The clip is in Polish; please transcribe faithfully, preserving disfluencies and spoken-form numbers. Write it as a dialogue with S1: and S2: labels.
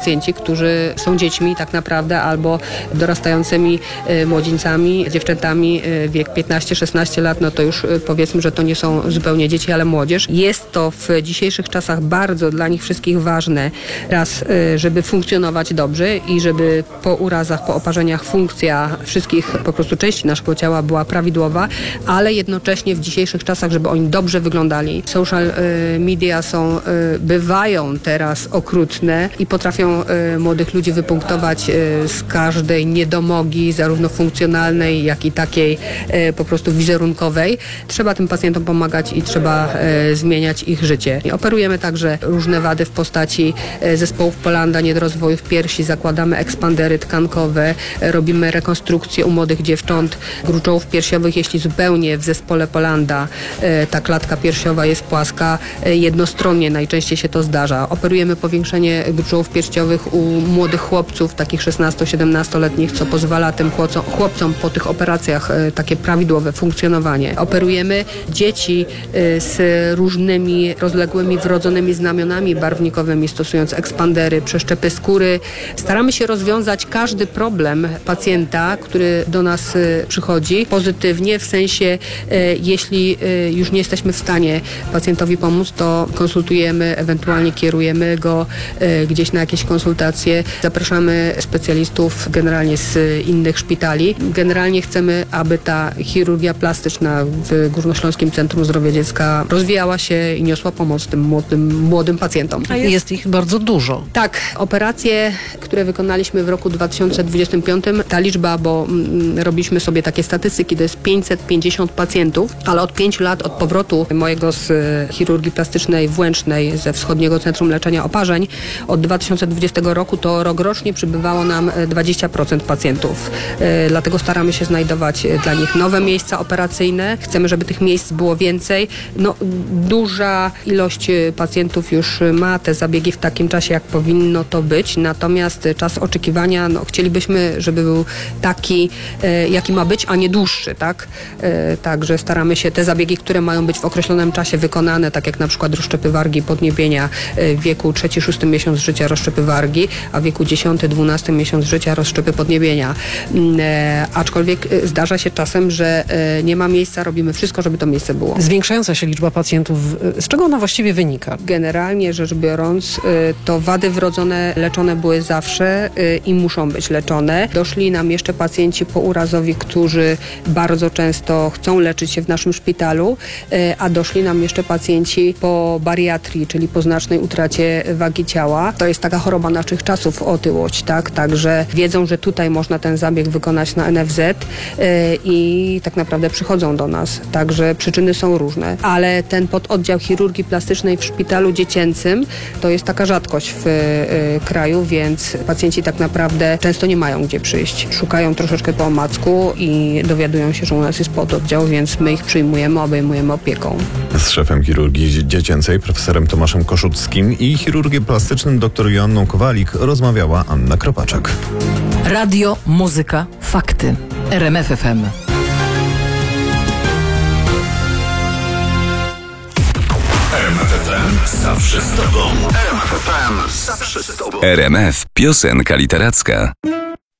S1: pacjenci, którzy są dziećmi tak naprawdę albo dorastającymi młodzieńcami, dziewczętami wiek piętnaście szesnaście lat, no to już powiedzmy, że to nie są zupełnie dzieci, ale młodzież. Jest to w dzisiejszych czasach bardzo dla nich wszystkich ważne. Raz, żeby funkcjonować dobrze i żeby po urazach, po oparzeniach funkcja wszystkich po prostu części naszego ciała była prawidłowa, ale jednocześnie w dzisiejszych czasach, żeby oni dobrze wyglądali. Social media są, bywają teraz okrutne i potrafią młodych ludzi wypunktować z każdej niedomogi, zarówno funkcjonalnej, jak i takiej po prostu wizerunkowej. Trzeba tym pacjentom pomagać i trzeba zmieniać ich życie. Operujemy także różne wady w postaci zespołów Polanda, niedorozwojów piersi, zakładamy ekspandery tkankowe, robimy rekonstrukcję u młodych dziewcząt gruczołów piersiowych, jeśli zupełnie w zespole Polanda ta klatka piersiowa jest płaska, jednostronnie najczęściej się to zdarza. Operujemy powiększenie gruczołów piersiowych u młodych chłopców, takich szesnasto-siedemnastoletnich, co pozwala tym chłopcom po tych operacjach takie prawidłowe funkcjonowanie. Operujemy dzieci z różnymi rozległymi wrodzonymi znamionami barwnikowymi, stosując ekspandery, przeszczepy skóry. Staramy się rozwiązać każdy problem pacjenta, który do nas przychodzi pozytywnie, w sensie jeśli już nie jesteśmy w stanie pacjentowi pomóc, to konsultujemy, ewentualnie kierujemy go gdzieś na jakieś konsultacje. Zapraszamy specjalistów generalnie z innych szpitali. Generalnie chcemy, aby ta chirurgia plastyczna w Górnośląskim Centrum Zdrowia Dziecka rozwijała się i niosła pomoc tym młodym, młodym pacjentom.
S2: A jest, jest ich bardzo dużo.
S1: Tak, operacje, które wykonaliśmy w roku dwa tysiące dwudziestym piątym, ta liczba, bo mm, robiliśmy sobie takie statystyki, to jest pięćset pięćdziesiąt pacjentów, ale od pięciu lat od powrotu mojego z chirurgii plastycznej włęcznej ze Wschodniego Centrum Leczenia Oparzeń, od dwa tysiące dwudziestego roku to rokrocznie przybywało nam dwadzieścia procent pacjentów. E, dlatego staramy się znajdować dla nich nowe miejsca operacyjne. Chcemy, żeby tych miejsc było więcej. No, duża ilość pacjentów już ma te zabiegi w takim czasie, jak powinno to być. Natomiast czas oczekiwania, no, chcielibyśmy, żeby był taki, e, jaki ma być, a nie dłuższy, tak? E, także staramy się te zabiegi, które mają być w określonym czasie wykonane, tak jak na przykład rozszczepy wargi, podniebienia w wieku trzeci szósty miesiąc życia, rozszczepy wargi, a w wieku dziesiąty dwunasty miesiąc życia, rozszczepy podniebienia. E, aczkolwiek zdarza się czasem, że e, nie ma miejsca, robimy wszystko, żeby to miejsce było.
S2: Zwiększająca się liczba pacjentów, z czego ona właściwie wynika?
S1: Generalnie rzecz biorąc, e, to wady wrodzone leczone były zawsze e, i muszą być leczone. Doszli nam jeszcze pacjenci pourazowi, którzy bardzo często chcą leczyć się w naszym szpitalu, e, a doszli nam jeszcze pacjenci po bariatrii, czyli po znacznej utracie wagi ciała. To jest taka choroba naszych czasów, otyłość, tak? Także wiedzą, że tutaj można ten zabieg wykonać na N F Z yy, i tak naprawdę przychodzą do nas. Także przyczyny są różne. Ale ten pododdział chirurgii plastycznej w szpitalu dziecięcym to jest taka rzadkość w yy, kraju, więc pacjenci tak naprawdę często nie mają gdzie przyjść. Szukają troszeczkę po omacku i dowiadują się, że u nas jest pododdział, więc my ich przyjmujemy, obejmujemy opieką.
S3: Z szefem chirurgii dziecięcej, profesorem Tomaszem Koszuckim i chirurgiem plastycznym dr Joanną Kowalik rozmawiała Anna Kropaczek.
S4: Radio, muzyka, fakty. R M F F M.
S5: R M F F M zawsze z tobą. R M F F M zawsze z tobą.
S6: R M F. Piosenka literacka.